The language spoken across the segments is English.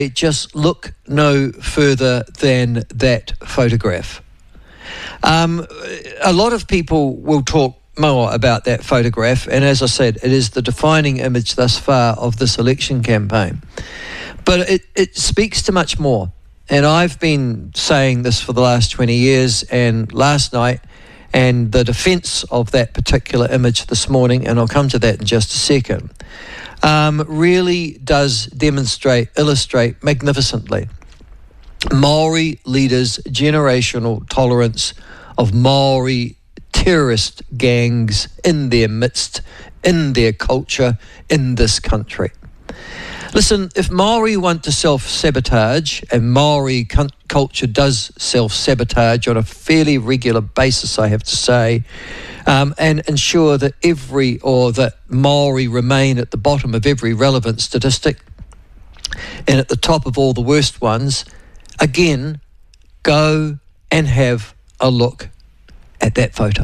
just look no further than that photograph. A lot of people will talk more about that photograph, and as I said, it is the defining image thus far of this election campaign. But it speaks to much more. And I've been saying this for the last 20 years, and last night, and the defence of that particular image this morning, and I'll come to that in just a second, really does illustrate magnificently Maori leaders' generational tolerance of Maori terrorist gangs in their midst, in their culture, in this country. Listen, if Maori want to self-sabotage, and Maori culture does self-sabotage on a fairly regular basis, I have to say, and ensure that that Maori remain at the bottom of every relevant statistic and at the top of all the worst ones, again, go and have a look at that photo.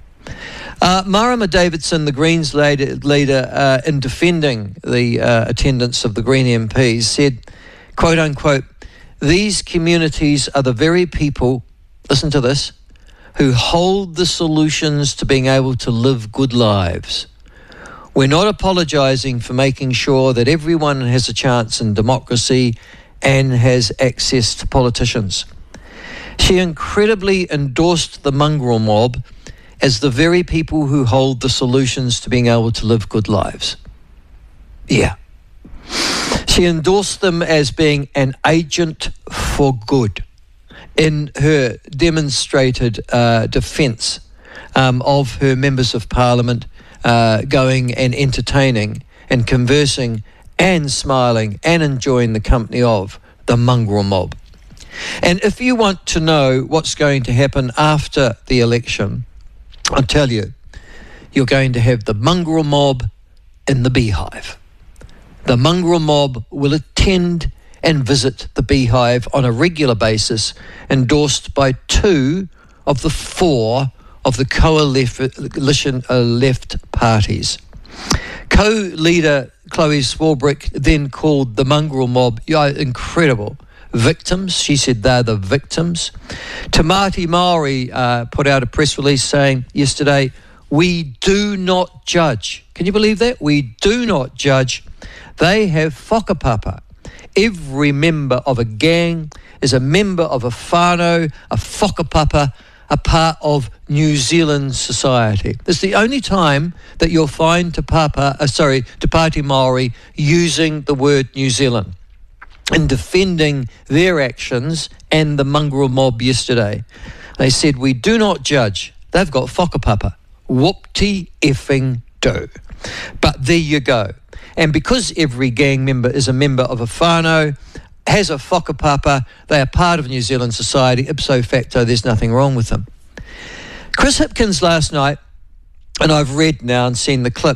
Marama Davidson, the Greens leader, in defending the attendance of the Green MPs, said, quote unquote, "These communities are the very people," listen to this, "who hold the solutions to being able to live good lives. We're not apologising for making sure that everyone has a chance in democracy and has access to politicians." She incredibly endorsed the mongrel mob as the very people who hold the solutions to being able to live good lives. Yeah. She endorsed them as being an agent for good in her demonstrated defence of her members of parliament going and entertaining and conversing and smiling and enjoying the company of the mongrel mob. And if you want to know what's going to happen after the election, I'll tell you, you're going to have the mongrel mob in the beehive. The mongrel mob will attend and visit the beehive on a regular basis, endorsed by 2 of the 4 of the coalition left parties. Co-leader Chloe Swarbrick then called the mongrel mob, incredible, victims. She said they're the victims. Tamati Maori put out a press release saying yesterday, "We do not judge." Can you believe that? We do not judge. They have whakapapa. Every member of a gang is a member of a whānau, a whakapapa, a part of New Zealand society. It's the only time that you'll find Te Pāti Māori using the word New Zealand in defending their actions and the mongrel mob yesterday. They said, "We do not judge." They've got whakapapa. Whoop-de effing do. But there you go. And because every gang member is a member of a whānau, has a whakapapa, they are part of New Zealand society, ipso facto, there's nothing wrong with them. Chris Hipkins last night, and I've read now and seen the clip,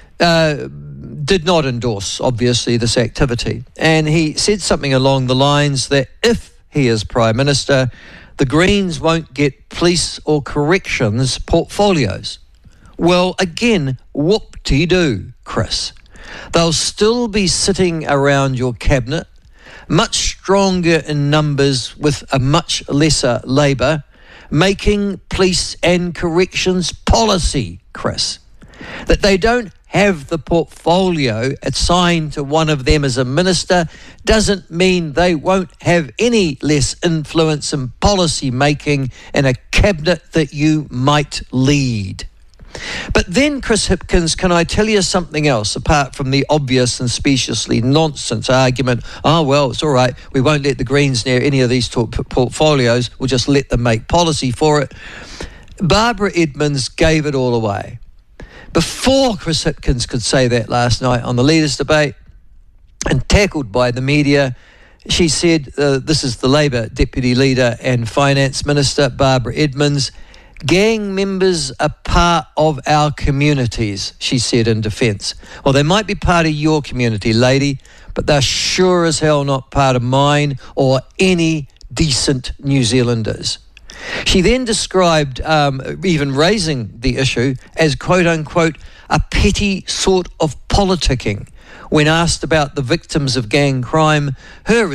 did not endorse, obviously, this activity. And he said something along the lines that if he is Prime Minister, the Greens won't get police or corrections portfolios. Well, again, whoop-de-doo, Chris. They'll still be sitting around your cabinet, much stronger in numbers with a much lesser Labour, making police and corrections policy, Chris. That they don't have the portfolio assigned to one of them as a minister doesn't mean they won't have any less influence in policy making in a cabinet that you might lead. But then, Chris Hipkins, can I tell you something else, apart from the obvious and speciously nonsense argument, oh, well, it's all right, we won't let the Greens near any of these portfolios, we'll just let them make policy for it. Barbara Edmonds gave it all away. Before Chris Hipkins could say that last night on the Leaders' Debate, and tackled by the media, she said, this is the Labour Deputy Leader and Finance Minister, Barbara Edmonds, "Gang members are part of our communities," she said in defence. Well, they might be part of your community, lady, but they're sure as hell not part of mine or any decent New Zealanders. She then described even raising the issue as, quote unquote, a petty sort of politicking, When asked about the victims of gang crime, her